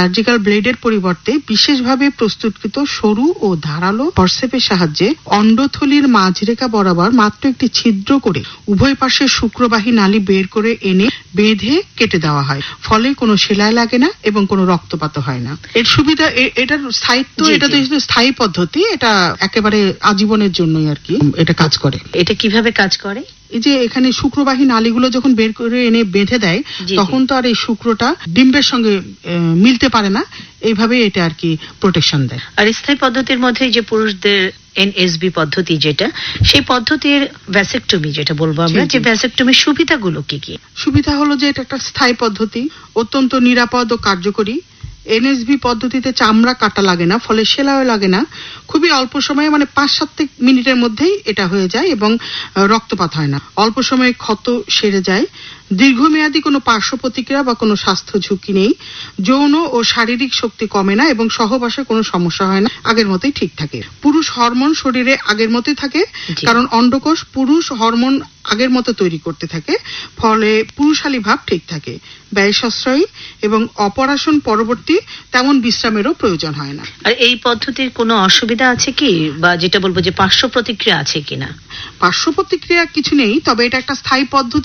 Surgical ব্লেডের পরিবর্তে বিশেষভাবে প্রস্তুতকৃত সরু ও ধারালো ফরসেপের সাহায্যে অন্ডথলির মাঝরেখা বরাবর মাত্র একটি ছিদ্র করে উভয় পাশে শুক্রবাহী নালী বের করে এনে বেঁধে কেটে দেওয়া হয়। ফলে কোনো সেলাই লাগে না এবং কোনো রক্তপাত হয় না। এর সুবিধা, এটার স্থায়িত্ব, এটা তো স্থায়ী পদ্ধতি, এটা একেবারে আজীবনের জন্যই আর কি এটা কাজ করে। এটা কিভাবে কাজ করে? এই যে এখানে শুক্রবাহী নালীগুলো যখন বের করে এনে বেঁধে দেয়, তখন তো আর এই শুক্রটা ডিম্বের সঙ্গে মিলতে পারে না, এইভাবে এটা আর কি প্রোটেকশন দেয়। আর স্থায়ী পদ্ধতির মধ্যে যে পুরুষদের এনএসবি পদ্ধতি, যেটা সেই পদ্ধতির ভ্যাসেকটমি যেটা বলবো আমরা, যে ভ্যাসেকটমির সুবিধাগুলো কি কি? সুবিধা হলো যে এটা একটা স্থায়ী পদ্ধতি, অত্যন্ত নিরাপদ ও কার্যকরী। এনএসবি পদ্ধতিতে চামড়া কাটা লাগে না, ফলে সেলাইও লাগে না। খুবই অল্প সময়ে, মানে 5-7 মিনিটের মধ্যেই এটা হয়ে যায় এবং রক্তপাত হয় না। অল্প সময়ে ক্ষত সেরে যায়। দীর্ঘমেয়াদী কোনো পার্শ্ব প্রতিক্রিয়া বা কোনো স্বাস্থ্য ঝুঁকি নেই। যৌন ও শারীরিক শক্তি কমে না এবং সহবাসে কোনো সমস্যা হয় না, আগের মতোই ঠিক থাকে। পুরুষ হরমোন শরীরে আগের মতোই থাকে, কারণ অন্ডকোষ পুরুষ হরমোন আগের মতো তৈরি করতে থাকে, ফলে পুরুষালী ভাব ঠিক থাকে। ব্যয় সাশ্রয়ী এবং অপারেশন পরবর্তী তেমন বিশ্রামেরও প্রয়োজন হয় না। আর এই পদ্ধতির কোনো অসুবিধা আছে কি, বা যেটা বলবো যে পার্শ্ব প্রতিক্রিয়া আছে কিনা? পার্শ্ব প্রতিক্রিয়া কিছু নেই, তবে এটা একটা স্থায়ী পদ্ধতি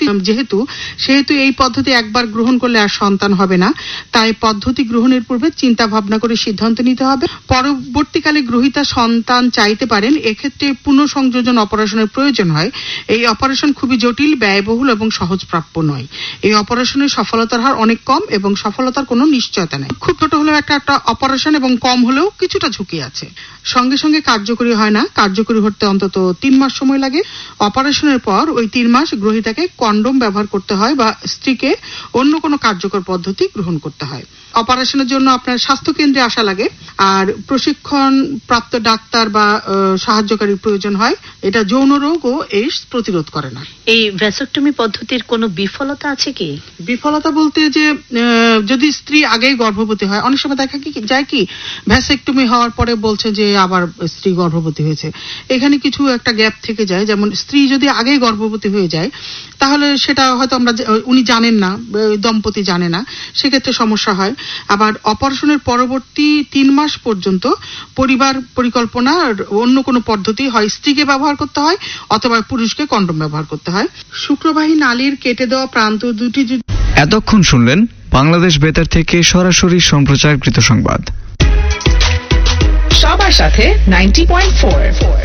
সেহেতু এই পদ্ধতি একবার গ্রহণ করলে আর সন্তান হবে না। তাই পদ্ধতি গ্রহণের পূর্বে চিন্তা ভাবনা করে সিদ্ধান্ত নিতে হবে। পরবর্তীকালে গ্রহীতা সন্তান চাইতে পারেন, এক্ষেত্রে পুনঃসংযোজন অপারেশনের প্রয়োজন হয়। এই অপারেশন খুবই জটিল, ব্যয়বহুল এবং সহজপ্রাপ্য নয়। এই অপারেশনের সফলতার হার অনেক কম এবং সফলতার কোনো নিশ্চয়তা নেই। খুব ছোট হলেও একটা অপারেশন এবং কম হলেও কিছুটা ঝুঁকি আছে। সঙ্গে সঙ্গে কার্যকরী হয় না, কার্যকরী হতে অন্তত 3 মাস সময় লাগে। অপারেশনের পর ওই 3 মাস গ্রহীতাকে কন্ডোম ব্যবহার করতে হয় বা স্ত্রীকে অন্য কোনো কার্যকর পদ্ধতি গ্রহণ করতে হয়। অপারেশনের জন্য আপনার স্বাস্থ্য কেন্দ্রে আসা লাগে আর প্রশিক্ষণ প্রাপ্ত ডাক্তার বা সাহায্যকারীর প্রয়োজন হয়। এটা যৌন রোগ ও এইডস প্রতিরোধ করে না। এই ভ্যাসেকটমি পদ্ধতির কোনো বিফলতা আছে কি? বিফলতা বলতে যে যদি স্ত্রী আগেই গর্ভবতী হয়, অনেক সময় দেখা যায় কি ভ্যাসেকটমি হওয়ার পরে বলছে যে আবার স্ত্রী গর্ভবতী হয়েছে। এখানে কিছু একটা গ্যাপ থেকে যায়। যেমন স্ত্রী যদি আগেই গর্ভবতী হয়ে যায়, তাহলে সেটা হয়তো উনি জানেন না, দম্পতি জানে না, সেক্ষেত্রে সমস্যা হয়। আবার অপারেশনের পরবর্তী 3 মাস পর্যন্ত পরিবার পরিকল্পনা অন্য কোনো পদ্ধতি হয় স্ত্রীকে ব্যবহার করতে হয় অথবা পুরুষকে কন্ডোম ব্যবহার করতে হয়। শুক্রবাহী নালীর কেটে দেওয়া প্রান্ত দুটি। এতক্ষণ শুনলেন বাংলাদেশ বেতার থেকে সরাসরি সম্প্রচারকৃত সংবাদ। সবার সাথে 90.4